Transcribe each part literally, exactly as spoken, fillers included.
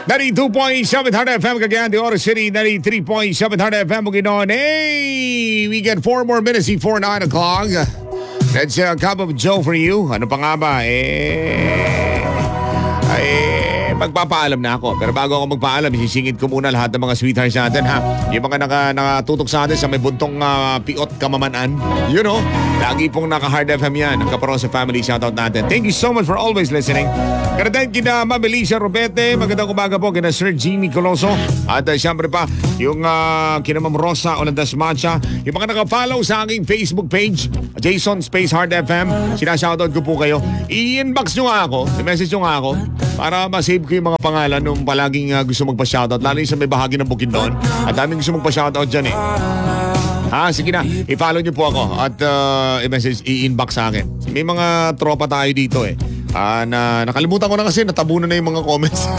ninety-two point seven Hard F M Cagayan de Oro City, ninety-three point seven Hard F M Bukidnon. Hey, we get four more minutes before nine o'clock. That's a cup of Joe for you. Ano pa nga ba? Eh, eh, magpapaalam na ako. Pero bago ako magpaalam, isisingit ko muna lahat ng mga sweethearts natin, ha? Yung mga naka, nakatutok sa atin sa may buntong uh, piot kamamanaan. You know, lagi pong naka-Hard F M yan. Ang Caparosa family, shoutout natin. Thank you so much for always listening. Kaya din kina Mabilicia Robete, magandang umaga po kina Sir Jimmy Coloso. At uh, siyempre pa, yung uh, kina Ma'am Rosa Olandas Macha. Yung mga naka-follow sa aking Facebook page, Jason Space Hard F M. Sinashoutout ko po kayo. I-inbox nyo nga ako, i-message nyo nga ako para ma-save ko yung mga pangalan nung palaging uh, gusto magpa-shoutout. Lalo yung sa may bahagi ng Bukidnon. At daming gusto magpa-shoutout dyan eh. Ha, sige na, i-follow nyo po ako at uh, i-message, i-inbox sa akin. May mga tropa tayo dito eh. Uh, na, nakalimutan ko na kasi, natabunan na yung mga comments.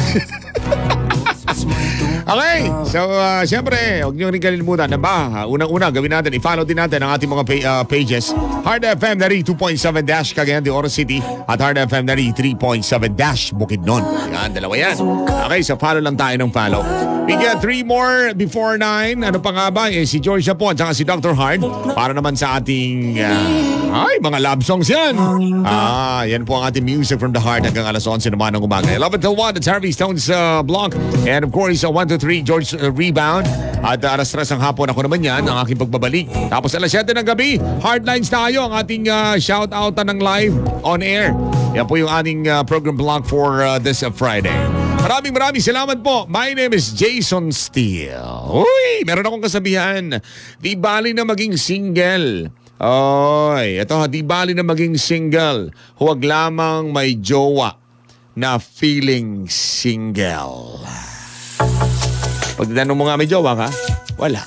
Okay, so uh, siyempre, huwag niyo rin kalimutan na ba, unang-una gawin natin, i-follow din natin ang ating mga pa- uh, pages. Hard F M ninety-two point seven Dash Cagayan de Oro City at Hard F M ninety-three point seven Dash Bukidnon. Yan, dalawa yan. Okay, so follow lang tayo ng follow. We get three more before nine. Ano pa nga ba? Eh, si Georgia po at saka si Doctor Hard para naman sa ating uh, ay, mga love songs yan. Ah, yan po ang ating music from the heart hanggang alas onse naman ng umaga. eleven till one, it's Harvey Stone's uh, block. And of course, uh, one to three, George uh, Rebound. At uh, alas tres ng hapon ako naman yan, ang aking pagbabalik. Tapos alas siyete ng gabi, Hardlines tayo, ang ating uh, shout-out ng live on air. Yan po yung ating uh, program block for uh, this uh, Friday. Maraming maraming salamat po. My name is Jason Steele. Uy, meron akong kasabihan. Di bali na maging single. Oy, ito ha, di bali na maging single. Huwag lamang may jowa na feeling single. Pag tinanong mo nga may jowa ka, wala.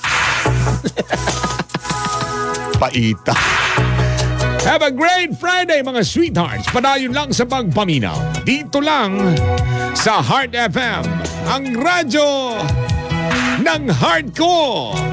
Paita. Have a great Friday, mga sweethearts. Padayon lang sa pagpaminaw. Dito lang sa Hard F M, ang radyo ng heart ko.